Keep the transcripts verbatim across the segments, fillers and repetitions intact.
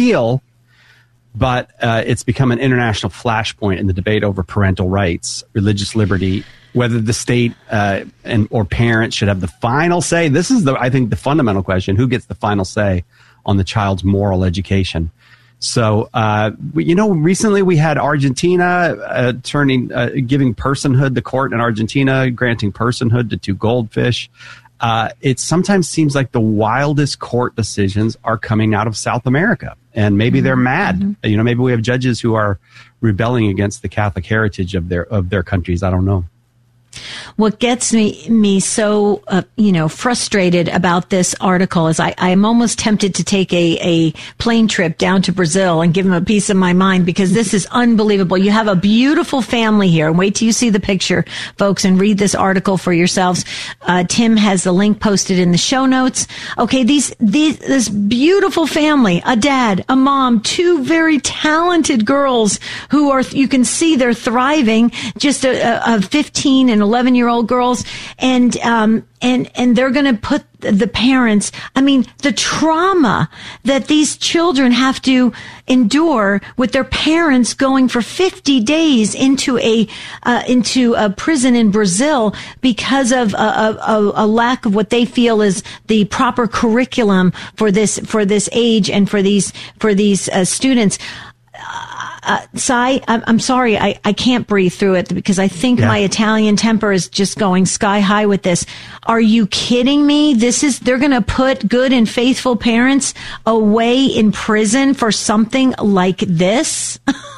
appeal, but uh, it's become an international flashpoint in the debate over parental rights, religious liberty, whether the state uh, and or parents should have the final say. This is, the I think, the fundamental question: who gets the final say on the child's moral education? So, uh, you know, recently we had Argentina uh, turning, uh, giving personhood, the court in Argentina granting personhood to two goldfish. Uh, it sometimes seems like the wildest court decisions are coming out of South America, and maybe mm-hmm. they're mad. Mm-hmm. You know, maybe we have judges who are rebelling against the Catholic heritage of their of their countries. I don't know. What gets me me so uh, you know frustrated about this article is I I'm almost tempted to take a a plane trip down to Brazil and give him a piece of my mind, because this is unbelievable. You have a beautiful family here, and wait till you see the picture, folks, and read this article for yourselves. Uh, Tim has the link posted in the show notes. Okay, these these this beautiful family, a dad, a mom, two very talented girls who are, you can see they're thriving. Just a, a fifteen and eleven year old girls, and um and and they're going to put the parents, I mean, the trauma that these children have to endure with their parents going for fifty days into a uh, into a prison in Brazil because of a, a, a lack of what they feel is the proper curriculum for this for this age and for these for these uh, students. Uh, Sai, I'm, I'm sorry, I, I can't breathe through it because I think yeah. my Italian temper is just going sky high with this. Are you kidding me? This is, they're going to put good and faithful parents away in prison for something like this?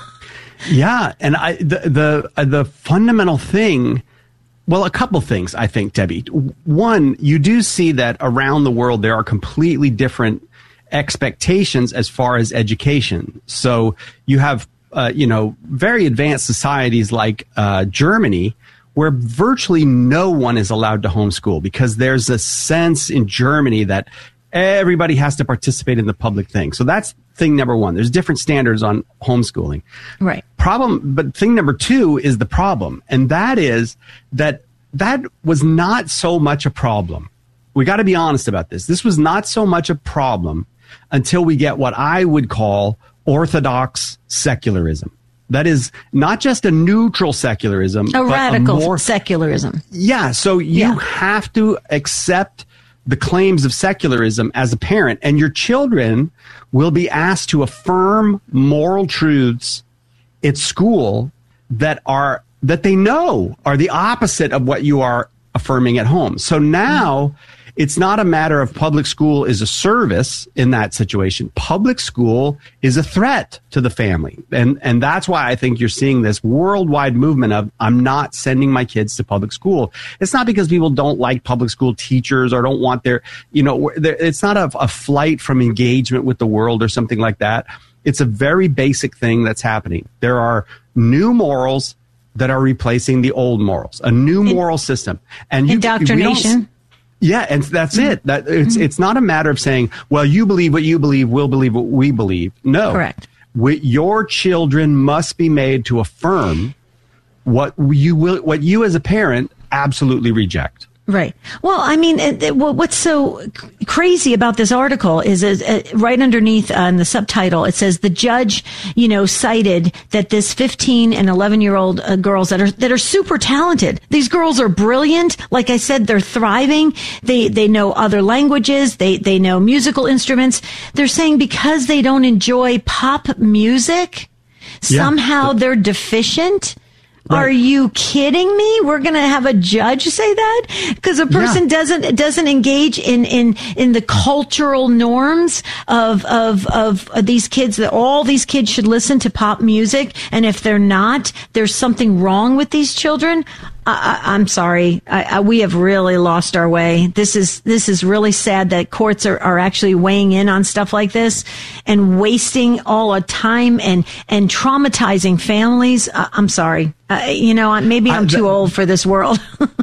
Yeah. And I, the, the, uh, the fundamental thing, well, a couple things, I think, Debbie. One, you do see that around the world there are completely different expectations as far as education. So you have, uh, you know, very advanced societies like uh, Germany, where virtually no one is allowed to homeschool because there's a sense in Germany that everybody has to participate in the public thing. So that's thing number one. There's different standards on homeschooling. Right. Problem, but thing number two is the problem, and that is that that was not so much a problem. We got to be honest about this. This was not so much a problem until we get what I would call orthodox secularism. That is not just a neutral secularism. A radical a more, secularism. Yeah. So you yeah. have to accept the claims of secularism as a parent, and your children will be asked to affirm moral truths at school that are, that they know are the opposite of what you are affirming at home. So now, mm-hmm. it's not a matter of public school is a service in that situation. Public school is a threat to the family. And and that's why I think you're seeing this worldwide movement of I'm not sending my kids to public school. It's not because people don't like public school teachers or don't want their, you know, it's not a, a flight from engagement with the world or something like that. It's a very basic thing that's happening. There are new morals that are replacing the old morals, a new moral system. And you, indoctrination. Yeah, and that's mm-hmm. it. That it's mm-hmm. it's not a matter of saying, well, you believe what you believe, we'll believe what we believe. No. Correct. We, your children must be made to affirm what you will, what you as a parent absolutely reject. Right. Well, I mean, it, it, what's so crazy about this article is uh, uh, right underneath uh, in the subtitle, it says the judge, you know, cited that this fifteen and eleven year old uh, girls that are that are super talented. These girls are brilliant. Like I said, they're thriving. They they know other languages. They they know musical instruments. They're saying because they don't enjoy pop music, yeah. somehow they're deficient. Right. Are you kidding me? We're going to have a judge say that because a person yeah. doesn't doesn't engage in in in the cultural norms of of of these kids. That all these kids should listen to pop music, and if they're not, there's something wrong with these children. I, I'm sorry. I, I, we have really lost our way. This is this is really sad that courts are, are actually weighing in on stuff like this and wasting all our time and and traumatizing families. Uh, I'm sorry. Uh, you know, maybe I'm too old for this world.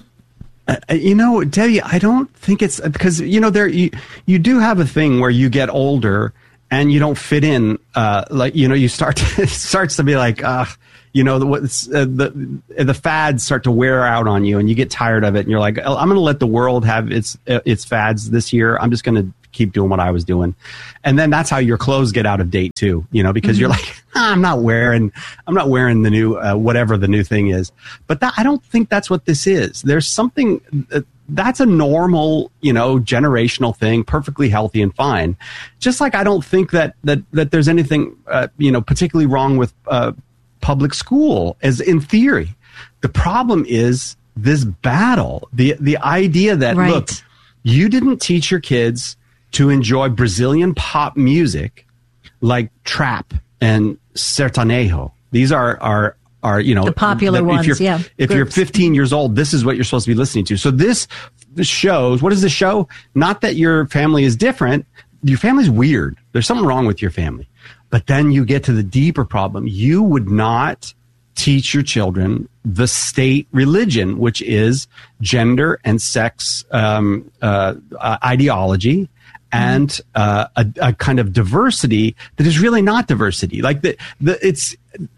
uh, you know, Debbie, I don't think it's because, you know, there you, you do have a thing where you get older and you don't fit in. Uh, like, you know, you start to, it starts to be like, uh, you know, the, uh, the the fads start to wear out on you and you get tired of it. And you're like, I'm going to let the world have its uh, its fads this year. I'm just going to keep doing what I was doing. And then that's how your clothes get out of date too, you know, because mm-hmm. you're like, ah, I'm not wearing, I'm not wearing the new, uh, whatever the new thing is. But that, I don't think that's what this is. There's something uh, that's a normal, you know, generational thing, perfectly healthy and fine. Just like I don't think that, that, that there's anything, uh, you know, particularly wrong with, uh, public school as in theory. The problem is this battle, the, the idea that, right. look, you didn't teach your kids to enjoy Brazilian pop music like trap and sertanejo. These are, are, are, you know, the popular the, ones. If you're, yeah. If Groups. You're fifteen years old, this is what you're supposed to be listening to. So this, this shows, what is the show? Not that your family is different. Your family's weird. There's something wrong with your family. But then you get to the deeper problem. You would not teach your children the state religion, which is gender and sex um, uh, uh, ideology and uh, a, a kind of diversity that is really not diversity. Like the, the it's.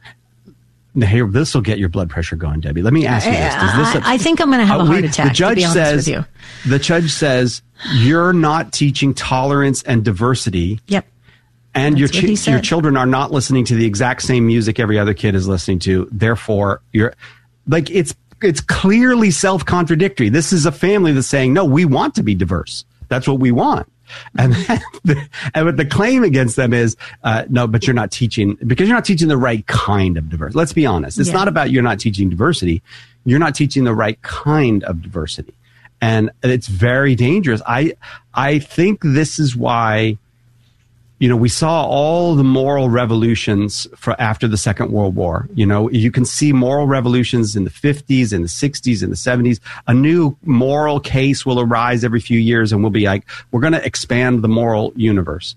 Here, this will get your blood pressure going, Debbie. Let me ask you this. Does this I, I think I'm going to have uh, a heart we, attack. The judge to be honest says, with you. The judge says you're not teaching tolerance and diversity. Yep. And your ch- your children are not listening to the exact same music every other kid is listening to. Therefore, you're like it's it's clearly self-contradictory. This is a family that's saying, no, we want to be diverse. That's what we want. And then the, and what the claim against them is, uh, no, but you're not teaching because you're not teaching the right kind of diversity. Let's be honest. It's yeah. not about you're not teaching diversity. You're not teaching the right kind of diversity. And it's very dangerous. I I think this is why, you know, we saw all the moral revolutions for after the Second World War. You know, you can see moral revolutions in the fifties, in the sixties, in the seventies. A new moral case will arise every few years and we'll be like, we're going to expand the moral universe.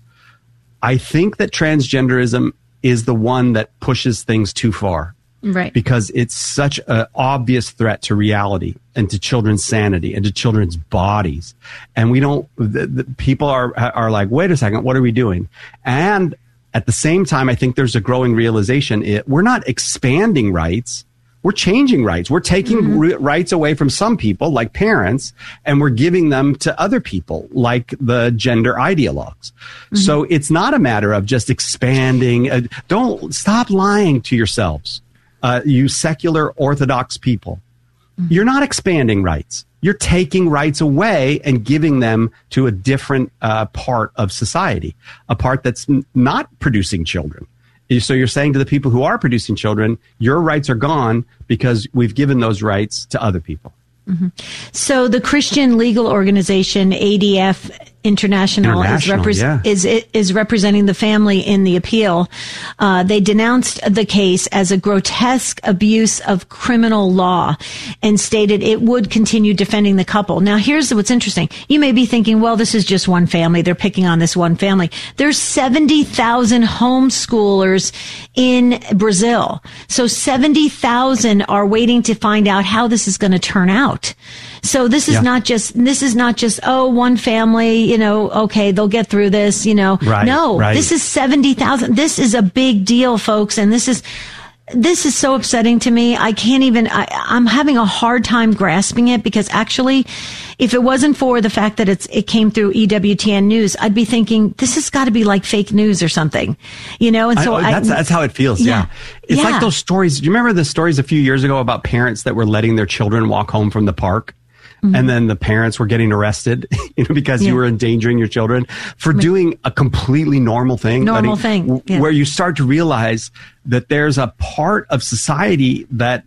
I think that transgenderism is the one that pushes things too far. Right. Because it's such an obvious threat to reality and to children's sanity and to children's bodies. And we don't, the, the people are, are like, wait a second, what are we doing? And at the same time, I think there's a growing realization. It, we're not expanding rights. We're changing rights. We're taking mm-hmm. r- rights away from some people, like parents, and we're giving them to other people, like the gender ideologues. Mm-hmm. So it's not a matter of just expanding. Uh, don't stop lying to yourselves. Uh, you secular Orthodox people, mm-hmm. you're not expanding rights. You're taking rights away and giving them to a different uh, part of society, a part that's n- not producing children. So you're saying to the people who are producing children, your rights are gone because we've given those rights to other people. Mm-hmm. So the Christian legal organization A D F International, International is, repre- yeah. is is representing the family in the appeal. Uh, they denounced the case as a grotesque abuse of criminal law and stated it would continue defending the couple. Now, here's what's interesting. You may be thinking, well, this is just one family. They're picking on this one family. There's seventy thousand homeschoolers in Brazil. So seventy thousand are waiting to find out how this is going to turn out. So this is yeah. not just, this is not just, oh, one family, you know, okay, they'll get through this, you know. Right, no, right. This is seventy thousand. This is a big deal, folks. And this is, this is so upsetting to me. I can't even, I, I'm having a hard time grasping it because actually, if it wasn't for the fact that it's, it came through E W T N News, I'd be thinking this has got to be like fake news or something, you know? And so I, that's, I, that's how it feels. Yeah. yeah. It's yeah. like those stories. Do you remember the stories a few years ago about parents that were letting their children walk home from the park? Mm-hmm. And then the parents were getting arrested, you know, because yeah. you were endangering your children for doing a completely normal thing. Normal letting, thing. Yeah. Where you start to realize that there's a part of society that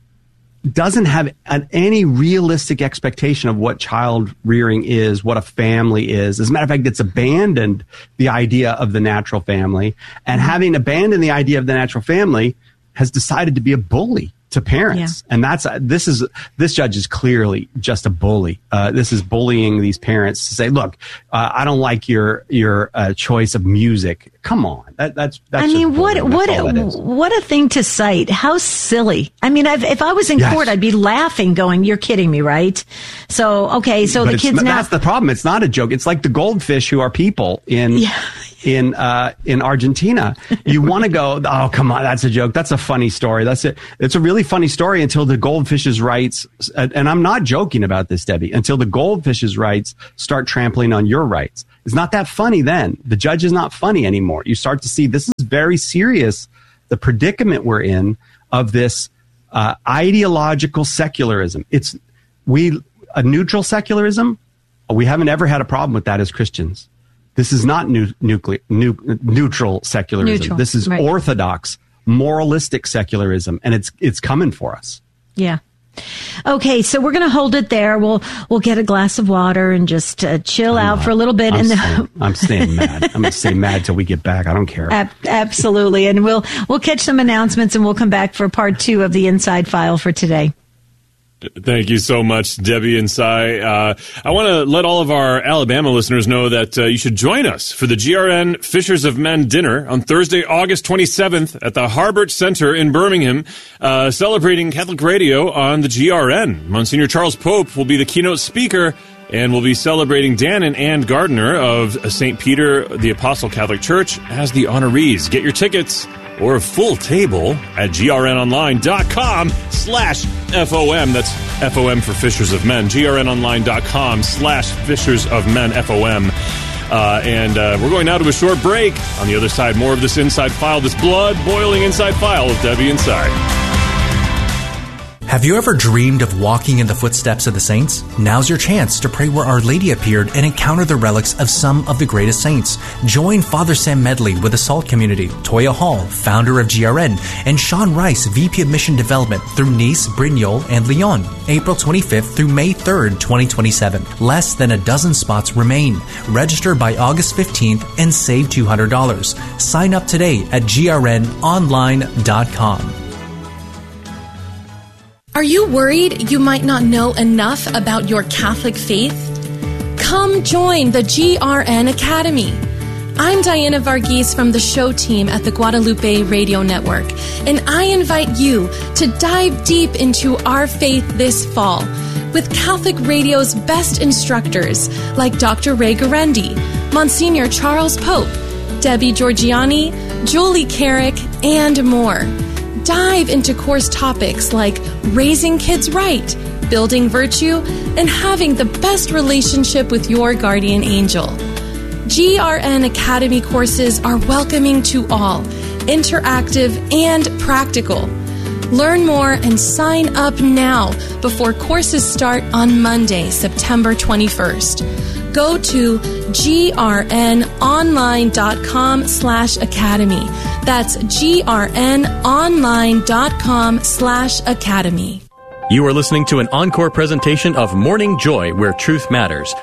doesn't have an, any realistic expectation of what child rearing is, what a family is. As a matter of fact, it's abandoned the idea of the natural family. And mm-hmm. having abandoned the idea of the natural family has decided to be a bully to parents. Yeah. And that's, uh, this is, this judge is clearly just a bully. Uh, this is bullying these parents to say, look, uh, I don't like your, your, uh, choice of music. Come on. That, that's, that's, I mean, what, what, what a thing to cite. How silly. I mean, I've, if I was in yes. court, I'd be laughing going, you're kidding me, right? So, okay. So but the kids now. That's the problem. It's not a joke. It's like the goldfish who are people in, yeah. in, uh, in Argentina. You want to go, oh, come on. That's a joke. That's a funny story. That's it. It's a really funny story until the goldfish's rights, and I'm not joking about this, Debbie, until the goldfish's rights start trampling on your rights. is not that funny then. The judge is not funny anymore. You start to see this is very serious, the predicament we're in of this uh, ideological secularism. It's we a neutral secularism. We haven't ever had a problem with that as Christians. This is not new, nuclear, new, neutral secularism. Neutral, this is right. orthodox, moralistic secularism, and it's it's coming for us. Yeah. Okay, so we're going to hold it there. We'll we'll get a glass of water and just uh, chill I'm out not, for a little bit. I'm, and staying, I'm staying mad. I'm going to stay mad till we get back. I don't care. Ab- absolutely, and we'll we'll catch some announcements and we'll come back for part two of the Inside File for today. Thank you so much, Debbie and Cy. Uh, I want to let all of our Alabama listeners know that uh, you should join us for the G R N Fishers of Men dinner on Thursday, August twenty-seventh at the Harbert Center in Birmingham, uh, celebrating Catholic radio on the G R N. Monsignor Charles Pope will be the keynote speaker, and we'll be celebrating Dan and Ann Gardner of Saint Peter the Apostle Catholic Church as the honorees. Get your tickets or a full table at grnonline.com slash FOM. That's F O M for Fishers of Men. grnonline.com slash Fishers of Men, F O M. Uh, and uh, we're going now to a short break. On the other side, more of this Inside File, this blood-boiling Inside File with Debbie and Cy. Have you ever dreamed of walking in the footsteps of the saints? Now's your chance to pray where Our Lady appeared and encounter the relics of some of the greatest saints. Join Father Sam Medley with the Salt Community, Toya Hall, founder of G R N, and Sean Rice, V P of Mission Development through Nice, Brignoles, and Lyon, April twenty-fifth through May third, twenty twenty-seven. Less than a dozen spots remain. Register by August fifteenth and save two hundred dollars. Sign up today at G R N online dot com. Are you worried you might not know enough about your Catholic faith? Come join the G R N Academy. I'm Diana Varghese from the show team at the Guadalupe Radio Network, and I invite you to dive deep into our faith this fall with Catholic Radio's best instructors like Doctor Ray Guarendi, Monsignor Charles Pope, Debbie Georgiani, Julie Carrick, and more. Dive into course topics like raising kids right, building virtue, and having the best relationship with your guardian angel. G R N Academy courses are welcoming to all, interactive and practical. Learn more and sign up now before courses start on Monday, September twenty-first. Go to grnonline.com slash academy. That's grnonline.com slash academy. You are listening to an encore presentation of Morning Joy, where truth matters.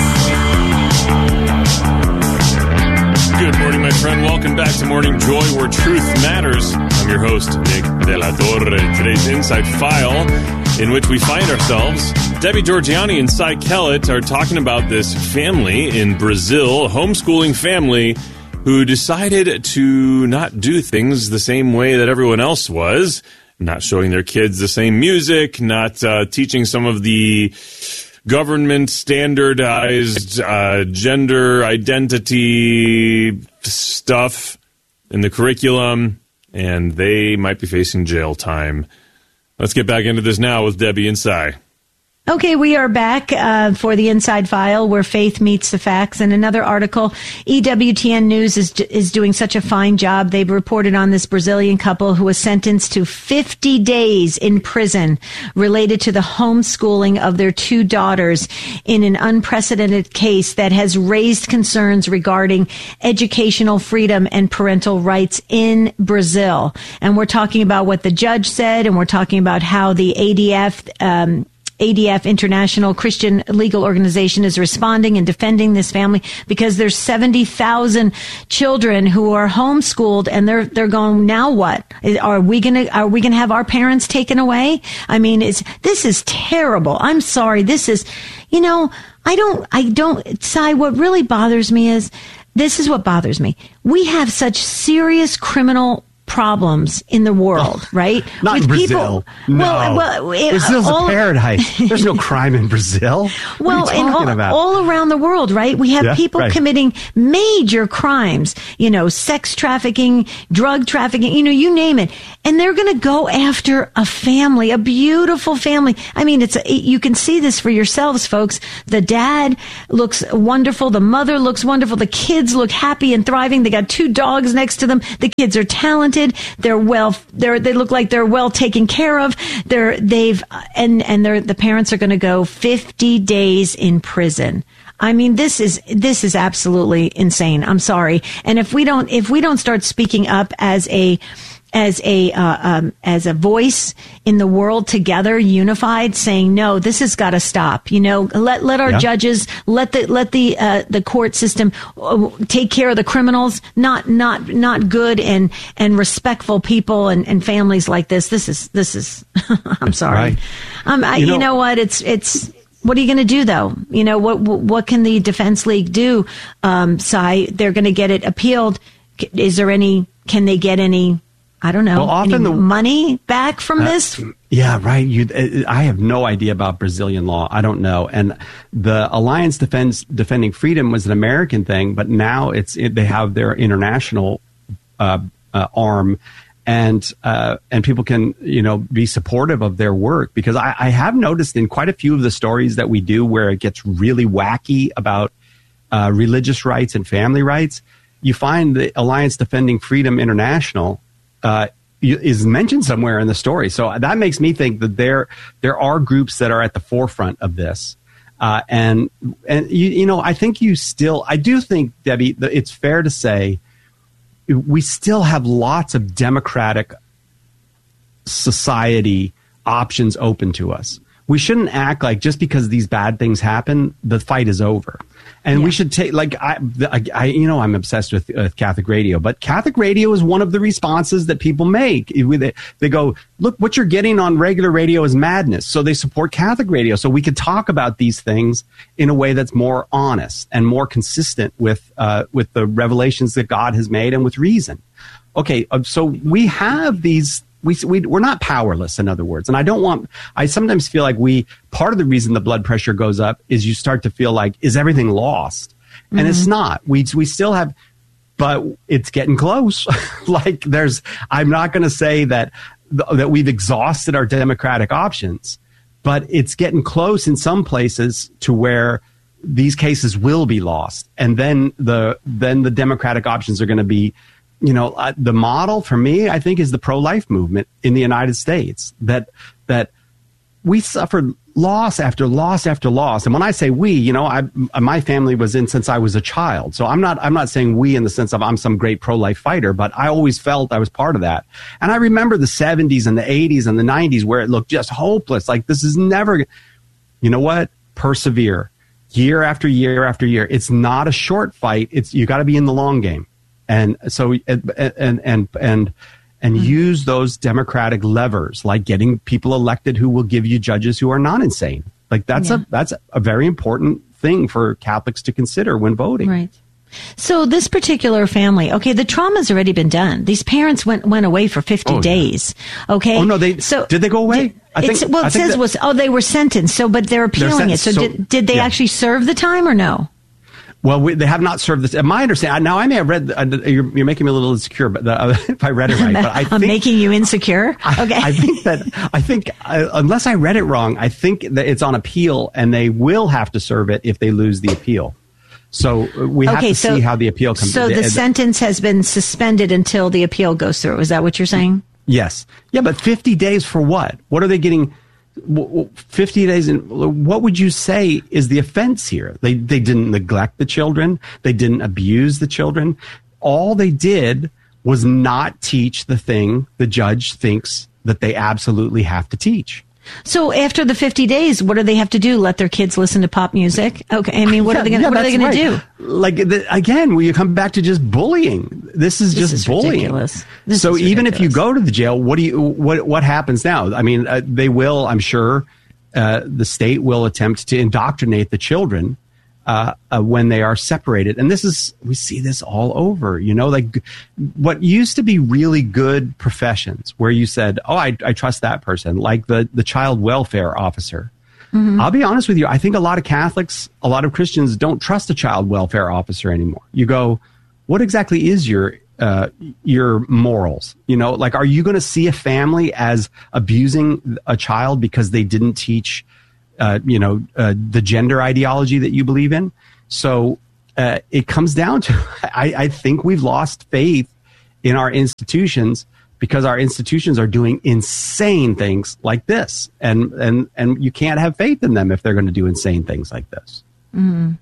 Good morning, my friend. Welcome back to Morning Joy, where truth matters. I'm your host, Nick De La Torre. Today's Inside File, in which we find ourselves, Debbie Georgiani and Cy Kellett are talking about this family in Brazil, a homeschooling family, who decided to not do things the same way that everyone else was, not showing their kids the same music, not uh, teaching some of the government standardized uh, gender identity stuff in the curriculum, and they might be facing jail time. Let's get back into this now with Debbie and Cy. Okay, we are back uh, for the Inside File, where faith meets the facts. And another article, E W T N News is is doing such a fine job. They've reported on this Brazilian couple who was sentenced to fifty days in prison related to the homeschooling of their two daughters in an unprecedented case that has raised concerns regarding educational freedom and parental rights in Brazil. And we're talking about what the judge said, and we're talking about how the A D F, um, A D F, International Christian Legal Organization, is responding and defending this family, because there's seventy thousand children who are homeschooled, and they're they're going, now what? Are we gonna are we gonna have our parents taken away? I mean, it's this is terrible. I'm sorry. This is, you know, I don't I don't. Cy, what really bothers me is this is what bothers me. We have such serious criminal problems in the world, oh, right? Not With in Brazil. People, no. Well, well it, Brazil's all, a paradise. There's no crime in Brazil. Well, what are you talking all, about? all around the world, right? We have yeah, people right. committing major crimes, you know, sex trafficking, drug trafficking, you know, you name it. And they're going to go after a family, a beautiful family. I mean, it's, a, you can see this for yourselves, folks. The dad looks wonderful. The mother looks wonderful. The kids look happy and thriving. They got two dogs next to them. The kids are talented. They're well, they're, they look like they're well taken care of. They're, they've, and, and they're, the parents are going to go fifty days in prison. I mean, this is, this is absolutely insane. I'm sorry. And if we don't, if we don't start speaking up as a, as a, uh, um, as a voice in the world together, unified, saying, no, this has got to stop. You know, let, let our yeah. judges, let the, let the, uh, the court system uh, take care of the criminals, not, not, not good and, and respectful people and, and families like this. This is, this is, I'm sorry. Right. Um, I, you, know, you know what? It's, it's, what are you going to do, though? You know, what what can the Defense League do? Um, Cy, they're going to get it appealed. Is there any, can they get any, I don't know, well, often any the, money back from uh, this? Yeah, right. You, I have no idea about Brazilian law. I don't know. And the Alliance Defense, Defending Freedom was an American thing, but now it's it, they have their international uh, uh, arm. And uh, and people can, you know, be supportive of their work, because I, I have noticed in quite a few of the stories that we do where it gets really wacky about uh, religious rights and family rights, you find the Alliance Defending Freedom International uh, is mentioned somewhere in the story. So that makes me think that there there are groups that are at the forefront of this. Uh, and and you, you know, I think you still, I do think, Debbie, that it's fair to say we still have lots of democratic society options open to us. We shouldn't act like just because these bad things happen, the fight is over. And yeah. we should take, like, I, I, you know, I'm obsessed with uh, Catholic radio, but Catholic radio is one of the responses that people make. They, they go, look, what you're getting on regular radio is madness. So they support Catholic radio. So we could talk about these things in a way that's more honest and more consistent with, uh, with the revelations that God has made and with reason. Okay. So we have these We, we, we're not powerless, in other words. And I don't want, I sometimes feel like we, part of the reason the blood pressure goes up is you start to feel like, is everything lost? And mm-hmm. it's not. We, we still have, but it's getting close. Like there's, I'm not going to say that, that we've exhausted our democratic options, but it's getting close in some places to where these cases will be lost. And then the, then the democratic options are going to be, you know, uh, the model for me, I think, is the pro-life movement in the United States, that that we suffered loss after loss after loss. And when I say we, you know, I, my family was in since I was a child. So I'm not I'm not saying we in the sense of I'm some great pro-life fighter, but I always felt I was part of that. And I remember the seventies and the eighties and the nineties where it looked just hopeless. Like this is never, you know what? Persevere year after year after year. It's not a short fight. It's you got to be in the long game. And so, and, and, and, and, and mm-hmm. use those democratic levers, like getting people elected who will give you judges who are not insane. Like that's yeah. a, that's a very important thing for Catholics to consider when voting. Right. So this particular family, okay, the trauma's already been done. These parents went, went away for fifty oh, days. Yeah. Okay. Oh no, they, so did they go away? Did, I think, well, it I think says that, was, oh, they were sentenced. So, but they're appealing it. So, so did, did they yeah. actually serve the time or no? Well, we, they have not served this. My understanding, now I may have read, uh, you're, you're making me a little insecure, but the, uh, if I read it right, but I I'm think, making you insecure? Okay. I, I think that, I think, uh, unless I read it wrong, I think that it's on appeal and they will have to serve it if they lose the appeal. So we have okay, to so, see how the appeal comes. So the, the sentence has been suspended until the appeal goes through. Is that what you're saying? Yes. Yeah, but fifty days for what? What are they getting? fifty days in, what would you say is the offense here? They they didn't neglect the children. They didn't abuse the children. All they did was not teach the thing the judge thinks that they absolutely have to teach. So after the fifty days, what do they have to do? Let their kids listen to pop music? Okay, I mean, what yeah, are they going yeah, what are they going right. to do? Like the, again, when you come back to just bullying, this is this just is bullying. Ridiculous. This so is even ridiculous. if you go to the jail, what do you what what happens now? I mean, uh, they will, I'm sure, uh, the state will attempt to indoctrinate the children uh, uh, when they are separated. And this is, we see this all over, you know, like what used to be really good professions where you said, oh, I, I trust that person, like the, the child welfare officer. Mm-hmm. I'll be honest with you. I think a lot of Catholics, a lot of Christians don't trust a child welfare officer anymore. You go, what exactly is your uh, your morals? You know, like, are you going to see a family as abusing a child because they didn't teach, uh, you know, uh, the gender ideology that you believe in? So uh, it comes down to, I, I think we've lost faith in our institutions because our institutions are doing insane things like this. And, and, and you can't have faith in them if they're going to do insane things like this. Mm.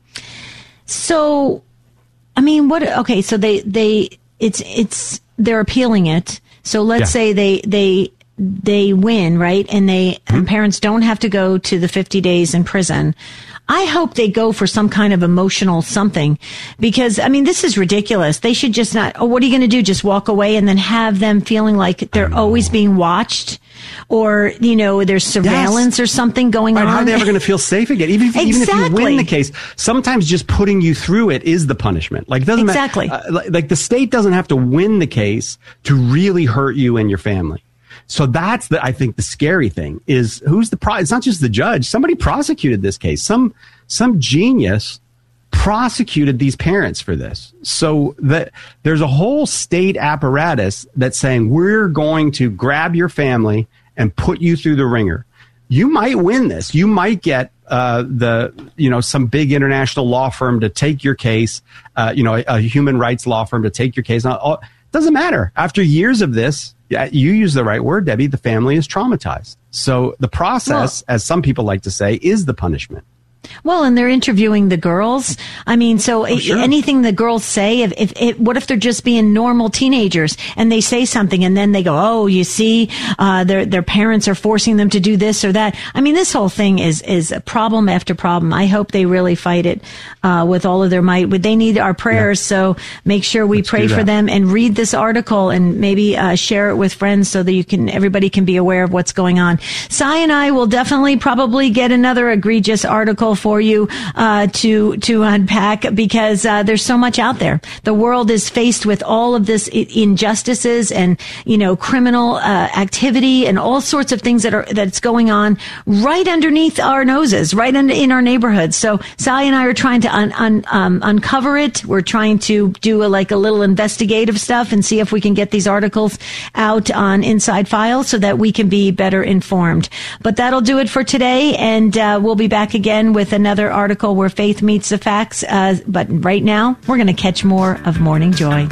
So, I mean, what, okay, so they, they, it's, it's, they're appealing it. So let's yeah. say they, they, they win, right? And they, mm-hmm. and parents don't have to go to the fifty days in prison. I hope they go for some kind of emotional something because, I mean, this is ridiculous. They should just not, oh, what are you going to do? Just walk away and then have them feeling like they're always being watched or, you know, there's surveillance yes. or something going right, on. How are they ever going to feel safe again? Even if, exactly. even if you win the case, sometimes just putting you through it is the punishment. Like, it doesn't exactly. matter. Uh, like, the state doesn't have to win the case to really hurt you and your family. So that's the, I think the scary thing is who's the pro, it's not just the judge. Somebody prosecuted this case. Some, some genius prosecuted these parents for this. So that there's a whole state apparatus that's saying, we're going to grab your family and put you through the ringer. You might win this. You might get, uh, the, you know, some big international law firm to take your case, uh, you know, a, a human rights law firm to take your case. It doesn't matter. After years of this, yeah, you use the right word, Debbie. The family is traumatized. So the process, well, as some people like to say, is the punishment. Well, and they're interviewing the girls. I mean, so oh, sure. anything the girls say, if, if, if, what if they're just being normal teenagers and they say something and then they go, oh, you see, uh, their, their parents are forcing them to do this or that. I mean, this whole thing is, is a problem after problem. I hope they really fight it, uh, with all of their might. They need our prayers. Yeah. So make sure we Let's pray for them and read this article and maybe, uh, share it with friends so that you can, everybody can be aware of what's going on. Cy and I will definitely probably get another egregious article for you uh to to unpack because uh there's so much out there. The world is faced with all of this I- injustices and, you know, criminal uh activity and all sorts of things that are that's going on right underneath our noses, right under, in our neighborhoods. So Sally and I are trying to un, un, um, uncover it. We're trying to do a, like a little investigative stuff and see if we can get these articles out on Inside Files so that we can be better informed. But that'll do it for today, and uh, we'll be back again with another article where faith meets the facts. Uh, but right now, we're going to catch more of Morning Joy.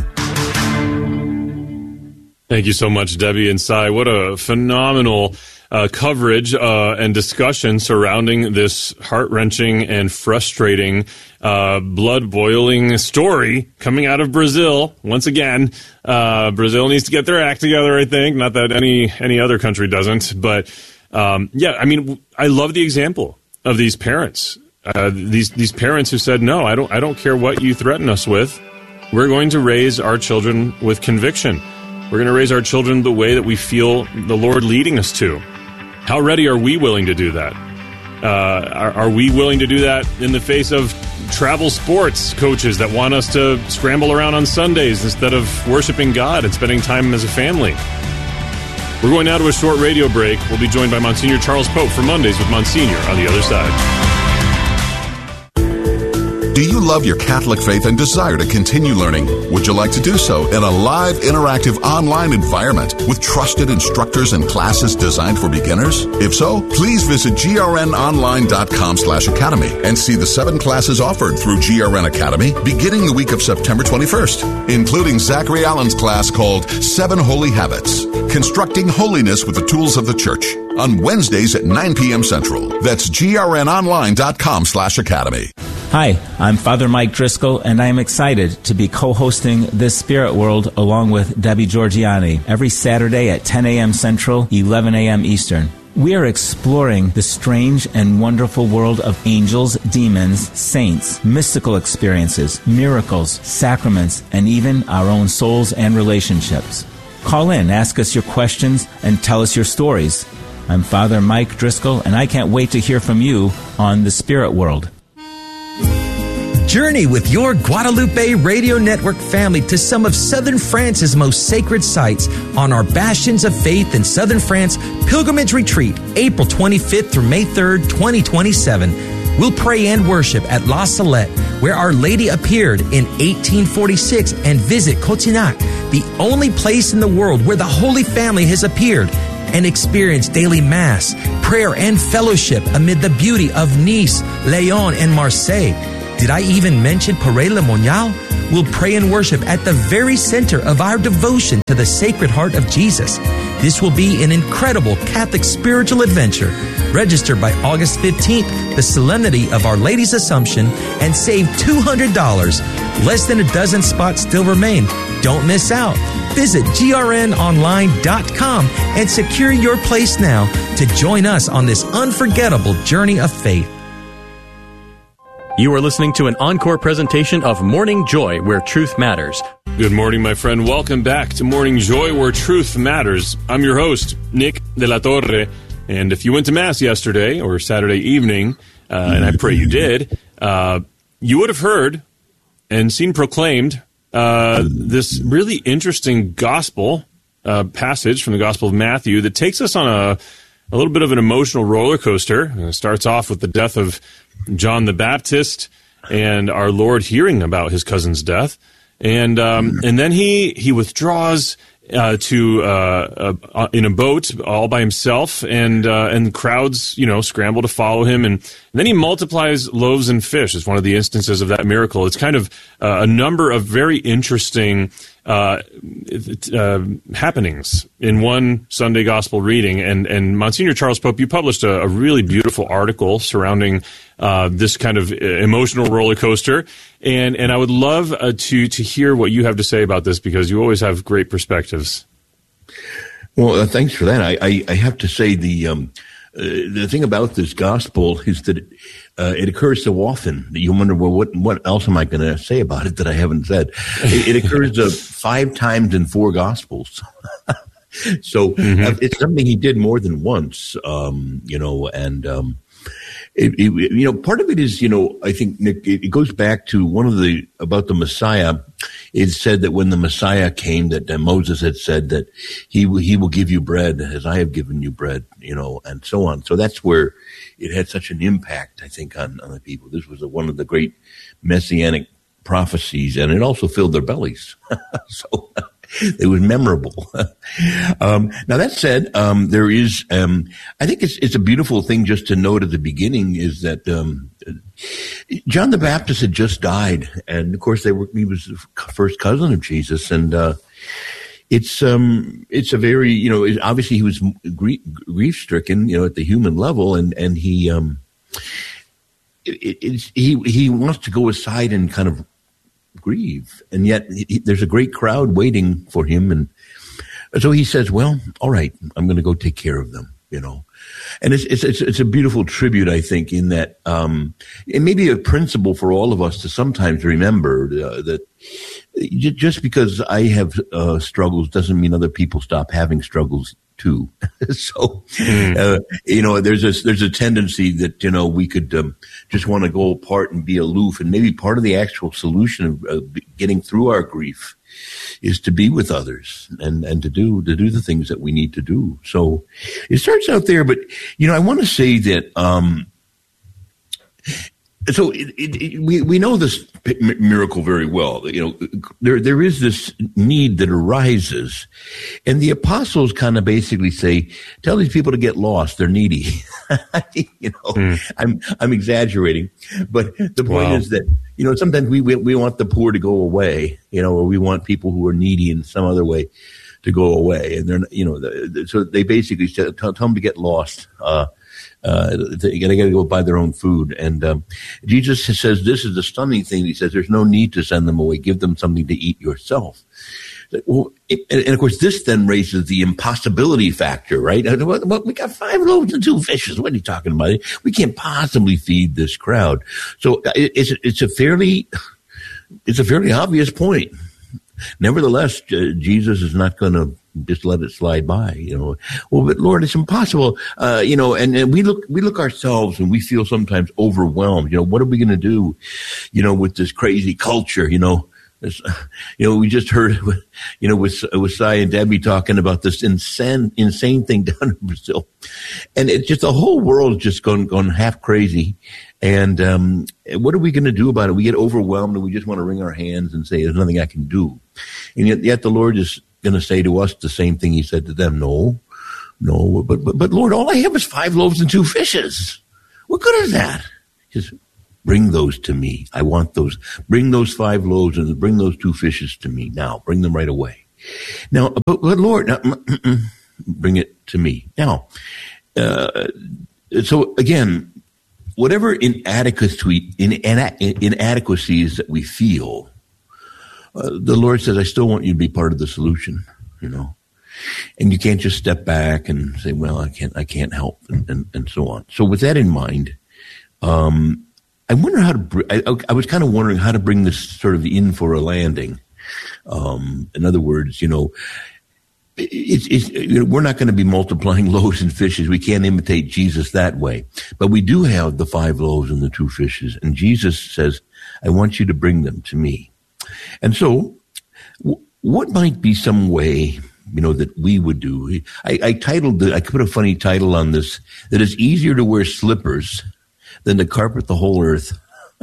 Thank you so much, Debbie and Cy. What a phenomenal uh, coverage uh, and discussion surrounding this heart-wrenching and frustrating, uh, blood-boiling story coming out of Brazil. Once again, uh, Brazil needs to get their act together, I think. Not that any, any other country doesn't. But, um, yeah, I mean, I love the example of these parents, uh, these these parents who said, no, I don't I don't care what you threaten us with. We're going to raise our children with conviction. We're going to raise our children the way that we feel the Lord leading us to. How ready are we willing to do that? Uh, are, are we willing to do that in the face of travel sports coaches that want us to scramble around on Sundays instead of worshiping God and spending time as a family? We're going now to a short radio break. We'll be joined by Monsignor Charles Pope for Mondays with Monsignor on the other side. Do you love your Catholic faith and desire to continue learning? Would you like to do so in a live, interactive, online environment with trusted instructors and classes designed for beginners? If so, please visit grnonline.com slash academy and see the seven classes offered through G R N Academy beginning the week of September twenty-first, including Zachary Allen's class called Seven Holy Habits, Constructing Holiness with the Tools of the Church, on Wednesdays at nine p.m. Central. That's grnonline.com slash academy. Hi, I'm Father Mike Driscoll, and I am excited to be co-hosting This Spirit World along with Debbie Georgiani every Saturday at ten a.m. Central, eleven a.m. Eastern. We are exploring the strange and wonderful world of angels, demons, saints, mystical experiences, miracles, sacraments, and even our own souls and relationships. Call in, ask us your questions, and tell us your stories. I'm Father Mike Driscoll, and I can't wait to hear from you on The Spirit World. Journey with your Guadalupe Radio Network family to some of Southern France's most sacred sites on our Bastions of Faith in Southern France Pilgrimage Retreat, April twenty-fifth through May third, twenty twenty-seven. We'll pray and worship at La Salette, where Our Lady appeared in eighteen forty-six, and visit Cotignac, the only place in the world where the Holy Family has appeared, and experience daily Mass, prayer, and fellowship amid the beauty of Nice, Lyon, and Marseille. Did I even mention Paray-le-Monial? We'll pray and worship at the very center of our devotion to the Sacred Heart of Jesus. This will be an incredible Catholic spiritual adventure. Register by August fifteenth, the Solemnity of Our Lady's Assumption, and save two hundred dollars. Less than a dozen spots still remain. Don't miss out. Visit G R N online dot com and secure your place now to join us on this unforgettable journey of faith. You are listening to an encore presentation of Morning Joy, where truth matters. Good morning, my friend. Welcome back to Morning Joy, where truth matters. I'm your host, Nick de la Torre. And if you went to Mass yesterday or Saturday evening, uh, and I pray you did, uh, you would have heard and seen proclaimed uh, this really interesting gospel uh, passage from the Gospel of Matthew that takes us on a, a little bit of an emotional roller coaster. It starts off with the death of John the Baptist and our Lord hearing about his cousin's death. And um, and then he, he withdraws uh, to uh, uh, in a boat all by himself, and uh, and crowds, you know, scramble to follow him. And, and then he multiplies loaves and fish. It's one of the instances of that miracle. It's kind of uh, a number of very interesting uh, uh, happenings in one Sunday gospel reading. And, and Monsignor Charles Pope, you published a, a really beautiful article surrounding uh, this kind of emotional roller coaster. And, and I would love uh, to, to hear what you have to say about this, because you always have great perspectives. Well, uh, thanks for that. I, I, I have to say the, um, uh, the thing about this gospel is that it, uh, it occurs so often that you wonder, well, what, what else am I going to say about it that I haven't said? It, it occurs uh, five times in four gospels. So mm-hmm. uh, it's something he did more than once, um, you know, and, um, It, it, you know, part of it is, you know, I think, Nick, it, it goes back to one of the, about the Messiah. It said that when the Messiah came, that uh, Moses had said that he, he will give you bread as I have given you bread, you know, and so on. So that's where it had such an impact, I think, on, on the people. This was a, one of the great messianic prophecies, and it also filled their bellies. So it was memorable. um, now that said, um, there is, um, I think it's, it's a beautiful thing just to note at the beginning is that, um, John the Baptist had just died. And of course they were, he was the first cousin of Jesus. And, uh, it's, um, it's a very, you know, obviously he was grief, grief stricken, you know, at the human level. And, and he, um, it, it's, he, he wants to go aside and kind of grieve, and yet he, there's a great crowd waiting for him, and so he says, well, all right, I'm going to go take care of them, you know. And it's it's it's, it's a beautiful tribute, I think, in that um it may be a principle for all of us to sometimes remember uh, that just because I have uh, struggles doesn't mean other people stop having struggles too. So, mm. uh, you know, there's a, there's a tendency that, you know, we could um, just want to go apart and be aloof. And maybe part of the actual solution of uh, getting through our grief is to be with others and, and to do, to do the things that we need to do. So it starts out there, but, you know, I want to say that, um, so it, it, it, we we know this miracle very well. You know, there there is this need that arises, and the apostles kind of basically say, "Tell these people to get lost. They're needy." You know, mm. I'm I'm exaggerating, but the point wow. is that, you know, sometimes we, we we want the poor to go away, you know, or we want people who are needy in some other way to go away, and they're, you know, so they basically tell, tell them to get lost. Uh, Uh, they gotta, gotta go buy their own food. And, um, Jesus says this is the stunning thing. He says there's no need to send them away. Give them something to eat yourself. Well, and, and of course, this then raises the impossibility factor, right? Well, we got five loaves and two fishes. What are you talking about? We can't possibly feed this crowd. So it's, it's a fairly, it's a fairly obvious point. Nevertheless, uh, Jesus is not going to just let it slide by, you know. Well, but Lord, it's impossible, uh, you know, and, and we look, we look ourselves and we feel sometimes overwhelmed. You know, what are we going to do, you know, with this crazy culture, you know? This, you know, we just heard, you know, with, with Cy and Debbie talking about this insane, insane thing down in Brazil. And it's just the whole world's just gone, gone half crazy. And, um, what are we going to do about it? We get overwhelmed and we just want to wring our hands and say, there's nothing I can do. And yet, yet the Lord is going to say to us the same thing he said to them. No, no, but, but, but Lord, all I have is five loaves and two fishes. What good is that? Just bring those to me. I want those. Bring those five loaves and bring those two fishes to me now. Bring them right away. Now, but, but Lord, now, bring it to me now. Uh, so again, whatever inadequacy, in, in, inadequacies that we feel, uh, the Lord says, I still want you to be part of the solution, you know. And you can't just step back and say, well, I can't, I can't help, and, and, and so on. So with that in mind, um, I wonder how to, I, I was kind of wondering how to bring this sort of in for a landing. Um, in other words, you know, it's, it's, you know, we're not going to be multiplying loaves and fishes. We can't imitate Jesus that way, but we do have the five loaves and the two fishes. And Jesus says, I want you to bring them to me. And so w- what might be some way, you know, that we would do? I, I titled the, I put a funny title on this, that it's easier to wear slippers than to carpet the whole earth.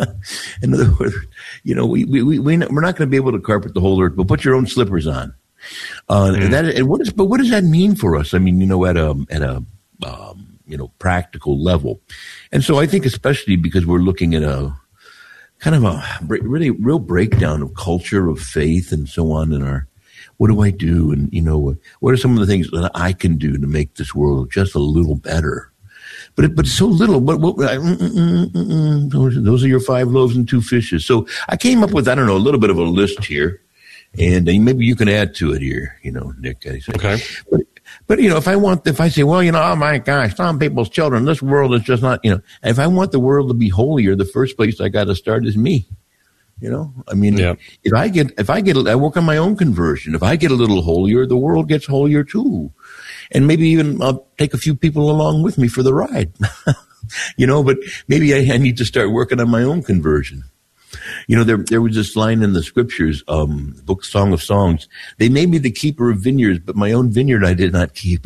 In other words, you know, we, we, we, we're not going to be able to carpet the whole earth, but put your own slippers on. Uh, mm. and that, and what is, but what does that mean for us? I mean, you know, at a, at a, um, you know, practical level. And so I think especially because we're looking at a kind of a really real breakdown of culture, of faith and so on in our, what do I do? And, you know, what are some of the things that I can do to make this world just a little better? But it, but so little. But what, mm, mm, mm, mm, those, those are your five loaves and two fishes. So I came up with, I don't know, a little bit of a list here, and uh, maybe you can add to it here, you know, Nick. I say. Okay. But, but you know, if I want, if I say, well, you know, oh my gosh, some people's children, this world is just not, you know, if I want the world to be holier, the first place I got to start is me. You know, I mean, yeah. if I get, if I get, I work on my own conversion. If I get a little holier, the world gets holier too. And maybe even I'll take a few people along with me for the ride, you know, but maybe I, I need to start working on my own conversion. You know, there, there was this line in the scriptures, um, the book Song of Songs. They made me the keeper of vineyards, but my own vineyard I did not keep.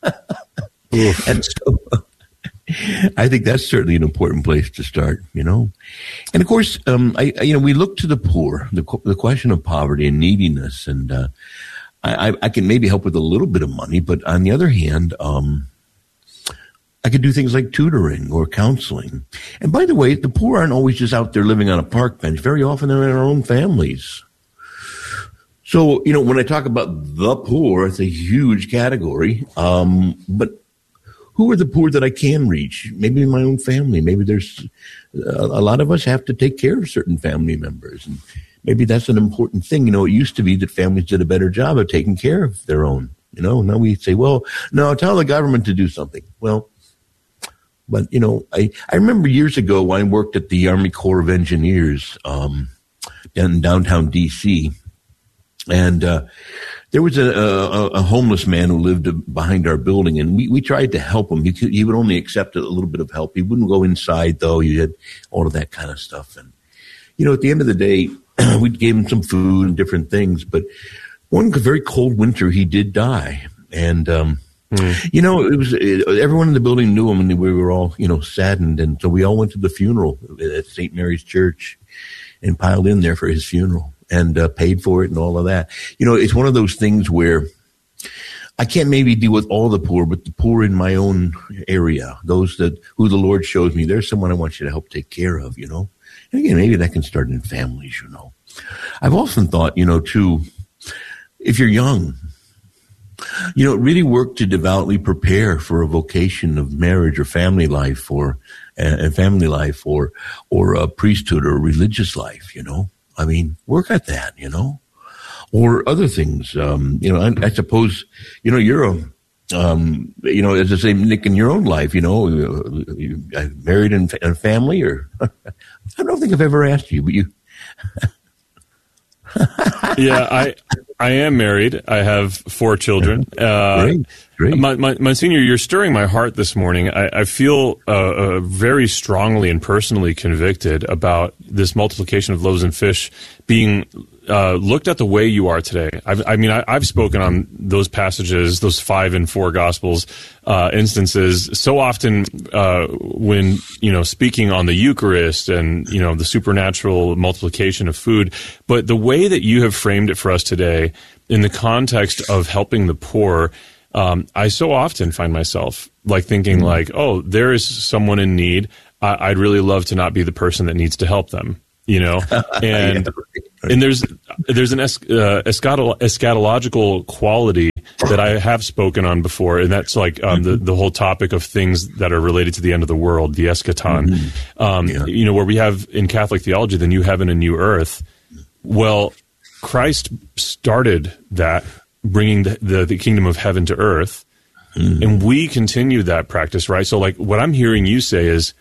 And so I think that's certainly an important place to start, you know. And of course, um, I, I, you know, we look to the poor, the, the question of poverty and neediness, and, uh, I, I can maybe help with a little bit of money, but on the other hand, um, I could do things like tutoring or counseling. And by the way, the poor aren't always just out there living on a park bench. Very often they're in our own families. So, you know, when I talk about the poor, it's a huge category. Um, but who are the poor that I can reach? Maybe in my own family. Maybe there's a, a lot of us have to take care of certain family members, and maybe that's an important thing. You know, it used to be that families did a better job of taking care of their own. You know, now we say, well, no, tell the government to do something. Well, but, you know, I, I remember years ago when I worked at the Army Corps of Engineers um, in downtown D C, and uh, there was a, a, a homeless man who lived behind our building, and we, we tried to help him. He, could, he would only accept a little bit of help. He wouldn't go inside, though. He had all of that kind of stuff. And, you know, at the end of the day, we gave him some food and different things, but one very cold winter, he did die. And, um, mm. you know, it was, it, everyone in the building knew him, and we were all, you know, saddened. And so we all went to the funeral at Saint Mary's Church and piled in there for his funeral and uh, paid for it and all of that. You know, it's one of those things where I can't maybe deal with all the poor, but the poor in my own area, those that, who the Lord shows me, there's someone I want you to help take care of, you know. And again, maybe that can start in families, you know. I've often thought, you know, too, if you're young, you know, really work to devoutly prepare for a vocation of marriage or family life or uh, family life or, or a priesthood or a religious life, you know. I mean, work at that, you know, or other things. Um, you know, I, I suppose, you know, you're a, Um, you know, as I say, Nick, in your own life, you know, you, you married in a family, or I don't think I've ever asked you, but you. yeah, I I am married. I have four children. Uh, great, great. My, my, Monsignor, you're stirring my heart this morning. I, I feel uh, uh, very strongly and personally convicted about this multiplication of loaves and fish being uh, looked at the way you are today. I've, I mean, I, I've spoken on those passages, those five and four Gospels uh, instances, so often uh, when, you know, speaking on the Eucharist and, you know, the supernatural multiplication of food. But the way that you have framed it for us today in the context of helping the poor, um, I so often find myself like thinking mm-hmm. like, oh, there is someone in need. I, I'd really love to not be the person that needs to help them. You know, and and there's there's an es, uh, eschatolo- eschatological quality that I have spoken on before, and that's like um, the the whole topic of things that are related to the end of the world, the eschaton. Mm-hmm. Um, yeah. You know, where we have in Catholic theology the new heaven and new earth. Well, Christ started that, bringing the the, the kingdom of heaven to earth, mm-hmm. and we continue that practice, right? So, like what I'm hearing you say is,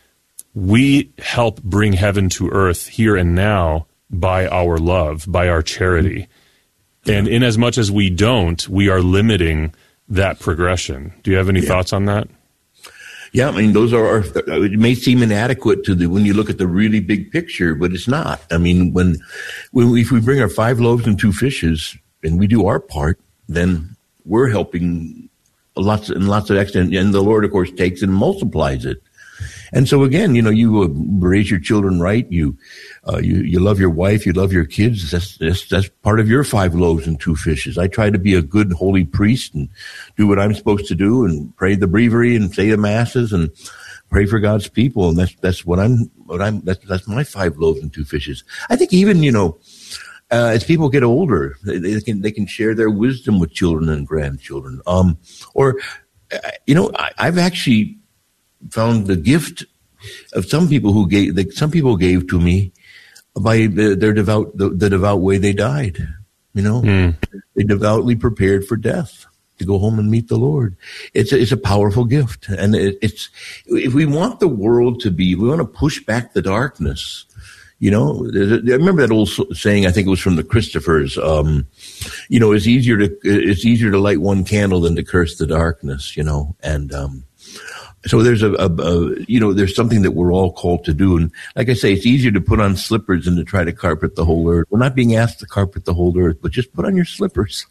we help bring heaven to earth here and now by our love, by our charity. And in as much as we don't, we are limiting that progression. Do you have any yeah. thoughts on that? Yeah, I mean, those are, our, it may seem inadequate to the, when you look at the really big picture, but it's not. I mean, when, when we, if we bring our five loaves and two fishes and we do our part, then we're helping lots and lots of extent. And the Lord, of course, takes and multiplies it. And so again, you know, you uh, raise your children right. You, uh, you, you love your wife. You love your kids. That's, that's, that's part of your five loaves and two fishes. I try to be a good holy priest and do what I'm supposed to do and pray the breviary and say the masses and pray for God's people. And that's, that's what I'm, what I'm, that's, that's my five loaves and two fishes. I think even, you know, uh, as people get older, they, they can, they can share their wisdom with children and grandchildren. Um, or, uh, you know, I, I've actually found the gift of some people who gave, that some people gave to me by the, their devout, the, the devout way they died. You know, mm. they devoutly prepared for death to go home and meet the Lord. It's a, it's a powerful gift. And it, it's, if we want the world to be, we want to push back the darkness. You know, I remember that old saying, I think it was from the Christophers, um, you know, it's easier to, it's easier to light one candle than to curse the darkness, you know, and, um, So there's a, a, a, you know, there's something that we're all called to do. And like I say, it's easier to put on slippers than to try to carpet the whole earth. We're not being asked to carpet the whole earth, but just put on your slippers.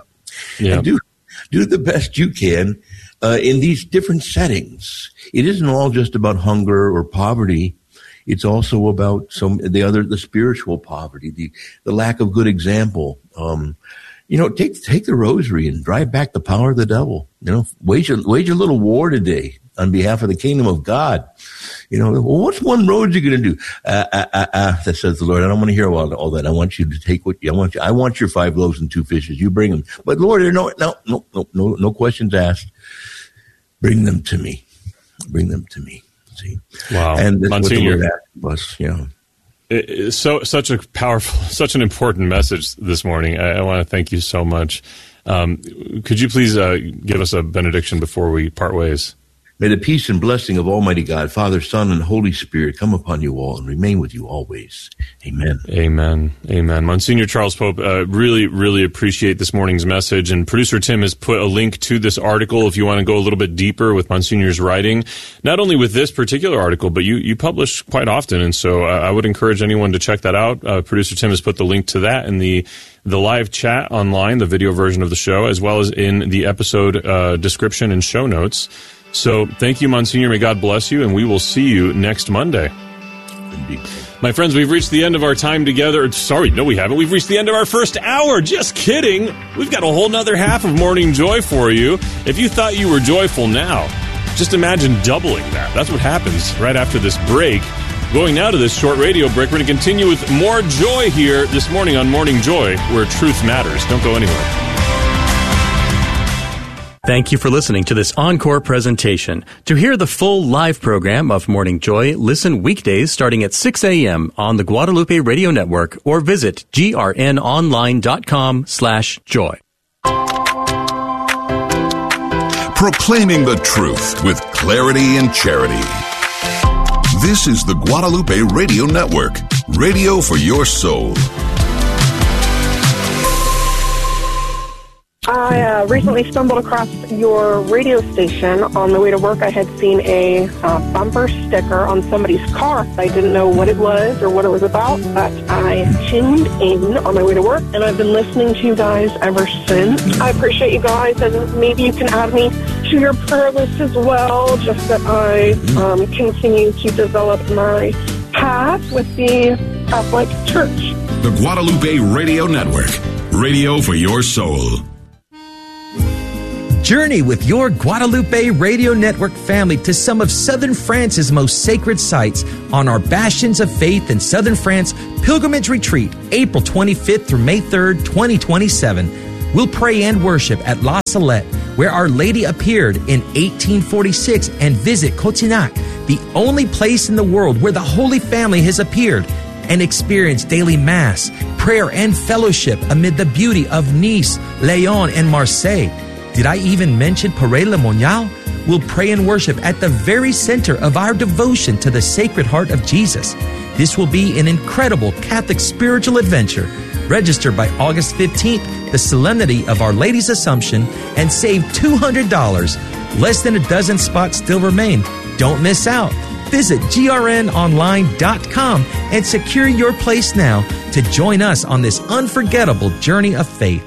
Yeah. And do, do the best you can, uh, in these different settings. It isn't all just about hunger or poverty. It's also about some, the other, the spiritual poverty, the, the lack of good example. Um, You know, take take the rosary and drive back the power of the devil. You know, wage a, wage a little war today on behalf of the kingdom of God. You know, well, what's one road you're going to do? Uh, uh, uh, uh, that says the Lord. I don't want to hear all, all that. I want you to take what you, I want you, I want your five loaves and two fishes. You bring them. But Lord, there no, no, no, no, no, no questions asked. Bring them to me. Bring them to me. See? Wow. And that's Monsignor, what the Lord asked of us, yeah. It's so such a powerful, such an important message this morning. I, I want to thank you so much. Um, could you please uh, give us a benediction before we part ways? May the peace and blessing of Almighty God, Father, Son, and Holy Spirit come upon you all and remain with you always. Amen. Amen. Amen. Monsignor Charles Pope, uh, really, really appreciate this morning's message. And producer Tim has put a link to this article if you want to go a little bit deeper with Monsignor's writing, not only with this particular article, but you, you publish quite often. And so uh, I would encourage anyone to check that out. Uh, producer Tim has put the link to that in the the live chat online, the video version of the show, as well as in the episode uh, description and show notes. So thank you, Monsignor. May God bless you, and we will see you next Monday. Indeed. My friends, we've reached the end of our time together. Sorry, no, we haven't. We've reached the end of our first hour. Just kidding. We've got a whole nother half of Morning Joy for you. If you thought you were joyful now, just imagine doubling that. That's what happens right after this break. Going now to this short radio break, we're going to continue with more joy here this morning on Morning Joy, where truth matters. Don't go anywhere. Thank you for listening to this encore presentation. To hear the full live program of Morning Joy, listen weekdays starting at six a.m. on the Guadalupe Radio Network or visit grnonline.com slash joy. Proclaiming the truth with clarity and charity. This is the Guadalupe Radio Network, radio for your soul. I uh, recently stumbled across your radio station. On the way to work, I had seen a uh, bumper sticker on somebody's car. I didn't know what it was or what it was about, but I tuned in on my way to work, and I've been listening to you guys ever since. I appreciate you guys, and maybe you can add me to your prayer list as well, just that I um, continue to develop my path with the Catholic Church. The Guadalupe Radio Network. Radio for your soul. Journey with your Guadalupe Radio Network family to some of Southern France's most sacred sites on our Bastions of Faith in Southern France Pilgrimage Retreat, April twenty-fifth through May third, twenty twenty-seven. We'll pray and worship at La Salette, where Our Lady appeared in eighteen forty-six, and visit Cotignac, the only place in the world where the Holy Family has appeared, and experience daily Mass, prayer, and fellowship amid the beauty of Nice, Lyon, and Marseille. Did I even mention Paray-le-Monial? We'll pray and worship at the very center of our devotion to the Sacred Heart of Jesus. This will be an incredible Catholic spiritual adventure. Register by August fifteenth, the Solemnity of Our Lady's Assumption, and save two hundred dollars. Less than a dozen spots still remain. Don't miss out. Visit G R N online dot com and secure your place now to join us on this unforgettable journey of faith.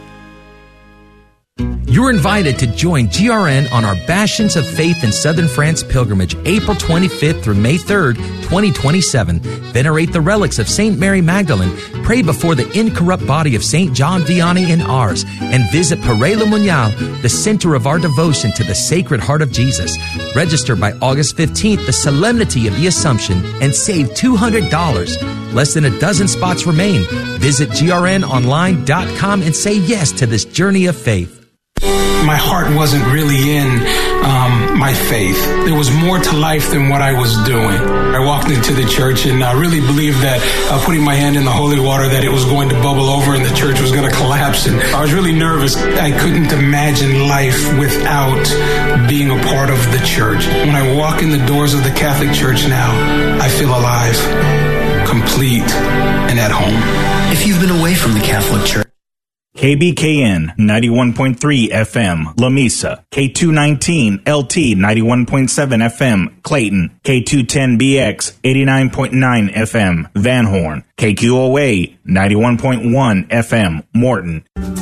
You're invited to join G R N on our Bastions of Faith in Southern France pilgrimage, April twenty-fifth through May third, twenty twenty-seven. Venerate the relics of Saint Mary Magdalene, pray before the incorrupt body of Saint John Vianney in Ars, and visit Paray-le-Monial, the center of our devotion to the Sacred Heart of Jesus. Register by August fifteenth, the Solemnity of the Assumption, and save two hundred dollars. Less than a dozen spots remain. Visit G R N online dot com and say yes to this journey of faith. My heart wasn't really in um, my faith. There was more to life than what I was doing. I walked into the church and I really believed that uh, putting my hand in the holy water, that it was going to bubble over and the church was going to collapse. And I was really nervous. I couldn't imagine life without being a part of the church. When I walk in the doors of the Catholic Church now, I feel alive, complete, and at home. If you've been away from the Catholic Church, K B K N ninety-one point three F M, La Mesa. K two nineteen L T ninety-one point seven F M, Clayton. K two ten B X eighty-nine point nine F M, Van Horn. K Q O A ninety-one point one F M, Morton.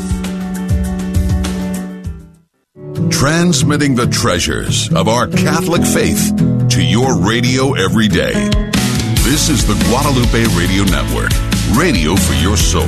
Transmitting the treasures of our Catholic faith to your radio every day. This is the Guadalupe Radio Network. Radio for your soul.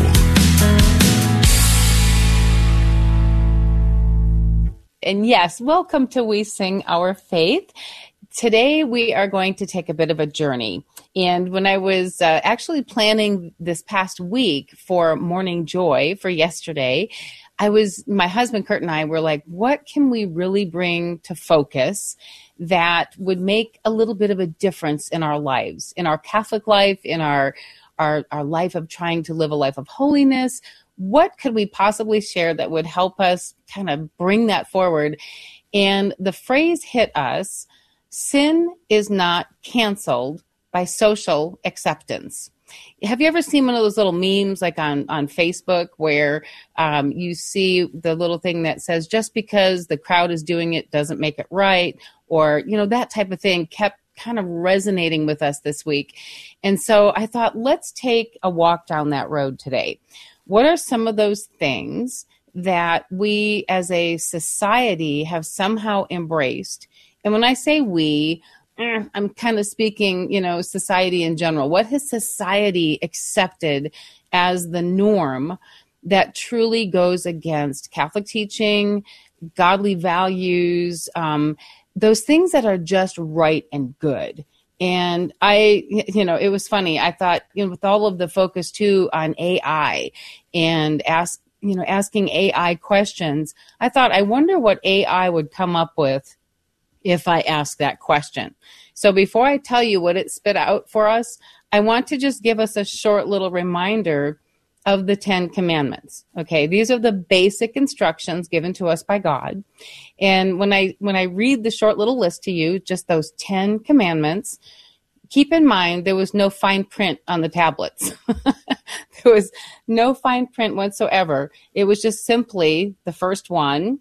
And yes, welcome to We Sing Our Faith. Today we are going to take a bit of a journey. And when I was uh, actually planning this past week for Morning Joy for yesterday, I was, my husband Kurt and I were like, what can we really bring to focus that would make a little bit of a difference in our lives, in our Catholic life, in our, our, our life of trying to live a life of holiness? What could we possibly share that would help us kind of bring that forward? And the phrase hit us, sin is not canceled by social acceptance. Have you ever seen one of those little memes like on, on Facebook where um, you see the little thing that says, just because the crowd is doing it doesn't make it right? Or, you know, that type of thing kept kind of resonating with us this week. And so I thought, let's take a walk down that road today. What are some of those things that we as a society have somehow embraced? And when I say we, I'm kind of speaking, you know, society in general. What has society accepted as the norm that truly goes against Catholic teaching, godly values, um, those things that are just right and good? And I, you know, it was funny. I thought, you know, with all of the focus too on A I and ask, you know, asking A I questions, I thought, I wonder what A I would come up with if I ask that question. So before I tell you what it spit out for us, I want to just give us a short little reminder of the Ten Commandments. Okay, these are the basic instructions given to us by God. And when I when I read the short little list to you, just those Ten Commandments, keep in mind there was no fine print on the tablets. There was no fine print whatsoever. It was just simply the first one.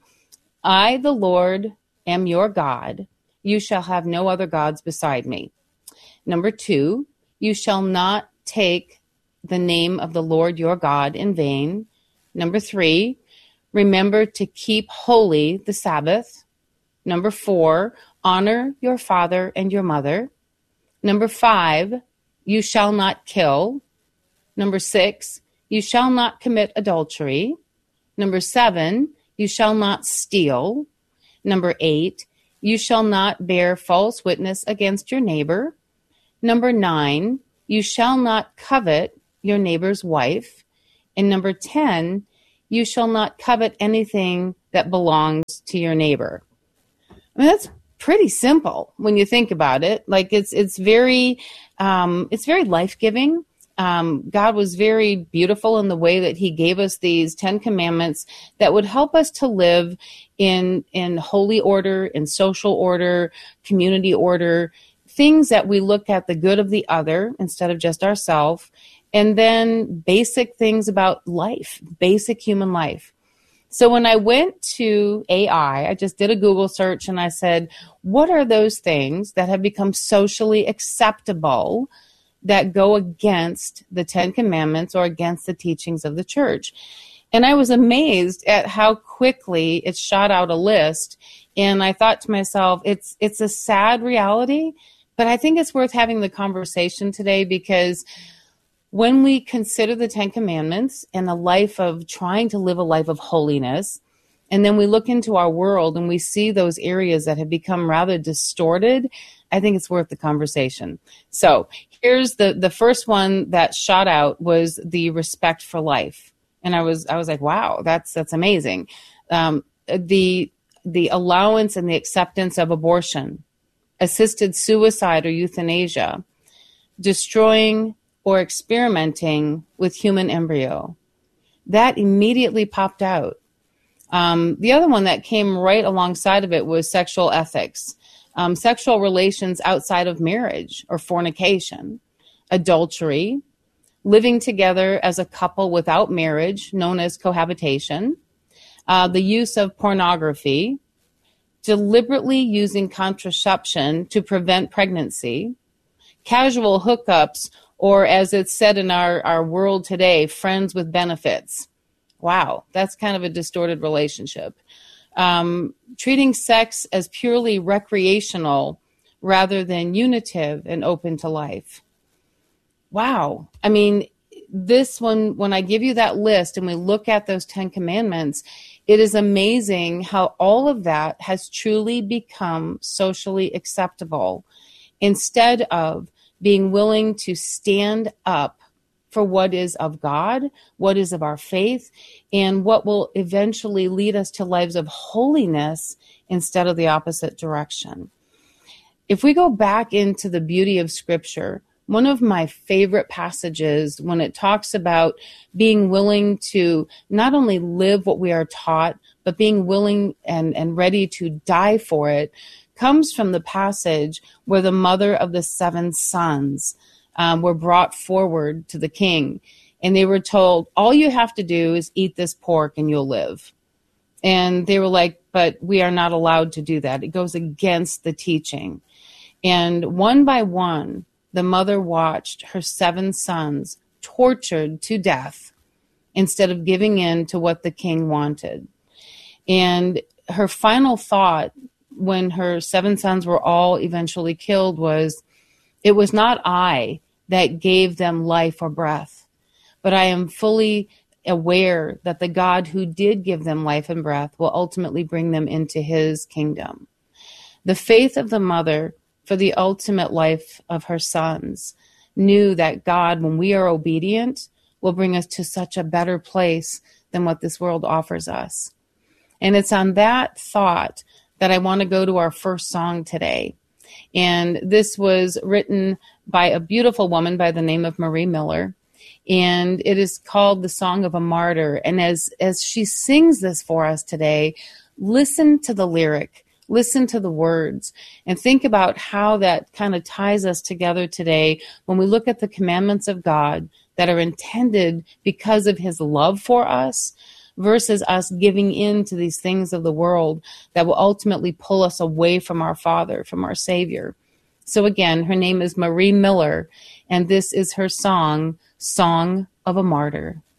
I, the Lord, am your God. You shall have no other gods beside me. Number two, you shall not take the name of the Lord your God in vain. Number three, remember to keep holy the Sabbath. Number four, honor your father and your mother. Number five, you shall not kill. Number six, you shall not commit adultery. Number seven, you shall not steal. Number eight, you shall not bear false witness against your neighbor. Number nine, you shall not covet your neighbor's wife. And number ten, you shall not covet anything that belongs to your neighbor. I mean, that's pretty simple when you think about it. Like it's it's very um, it's very life-giving. Um, God was very beautiful in the way that he gave us these Ten Commandments that would help us to live in in holy order, in social order, community order, things that we look at the good of the other instead of just ourselves, and then basic things about life, basic human life. So when I went to A I, I just did a Google search and I said, what are those things that have become socially acceptable that go against the Ten Commandments or against the teachings of the church? And I was amazed at how quickly it shot out a list. And I thought to myself, it's it's a sad reality, but I think it's worth having the conversation today, because when we consider the Ten Commandments and a life of trying to live a life of holiness, and then we look into our world and we see those areas that have become rather distorted, I think it's worth the conversation. So here's the, the first one that shot out was the respect for life. And I was I was like, wow, that's that's amazing. Um, the the allowance and the acceptance of abortion, assisted suicide or euthanasia, destroying or experimenting with human embryo. That immediately popped out. Um, the other one that came right alongside of it was sexual ethics, um, sexual relations outside of marriage or fornication, adultery, living together as a couple without marriage, known as cohabitation, uh, the use of pornography, deliberately using contraception to prevent pregnancy, casual hookups, or as it's said in our, our world today, friends with benefits. Wow, that's kind of a distorted relationship. Um, treating sex as purely recreational rather than unitive and open to life. Wow. I mean, this one, when I give you that list and we look at those Ten Commandments, it is amazing how all of that has truly become socially acceptable instead of being willing to stand up for what is of God, what is of our faith, and what will eventually lead us to lives of holiness instead of the opposite direction. If we go back into the beauty of Scripture, one of my favorite passages when it talks about being willing to not only live what we are taught, but being willing and, and ready to die for it, comes from the passage where the mother of the seven sons um, were brought forward to the king. And they were told, all you have to do is eat this pork and you'll live. And they were like, but we are not allowed to do that. It goes against the teaching. And one by one, the mother watched her seven sons tortured to death instead of giving in to what the king wanted. And her final thought when her seven sons were all eventually killed was, it was not I that gave them life or breath, but I am fully aware that the God who did give them life and breath will ultimately bring them into his kingdom. The faith of the mother for the ultimate life of her sons knew that God, when we are obedient, will bring us to such a better place than what this world offers us. And it's on that thought that I want to go to our first song today. And this was written by a beautiful woman by the name of Marie Miller. And it is called The Song of a Martyr. And as, as she sings this for us today, listen to the lyric. Listen to the words and think about how that kind of ties us together today when we look at the commandments of God that are intended because of his love for us versus us giving in to these things of the world that will ultimately pull us away from our Father, from our Savior. So again, her name is Marie Miller, and this is her song, Song of a Martyr.